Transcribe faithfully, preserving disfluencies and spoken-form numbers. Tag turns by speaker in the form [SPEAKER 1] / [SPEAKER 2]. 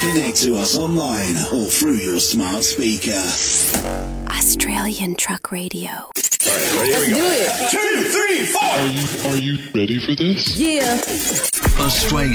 [SPEAKER 1] Connect to us online or through your smart speaker.
[SPEAKER 2] Australian Truck Radio.
[SPEAKER 3] All right, ready? Here we go.
[SPEAKER 4] Do it.
[SPEAKER 1] Two, three, four.
[SPEAKER 5] Are you, are you ready for this?
[SPEAKER 4] Yeah.
[SPEAKER 1] Australia.